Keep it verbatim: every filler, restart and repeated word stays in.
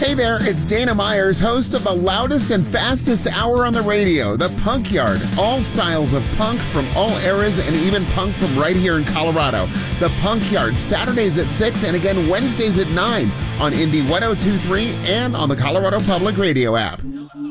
Hey there, it's Dana Myers, host of the loudest and fastest hour on the radio, The Punk Yard. All styles of punk from all eras and even punk from right here in Colorado. The Punk Yard, Saturdays at six and again Wednesdays at nine on Indie one oh two point three and on the Colorado Public Radio app.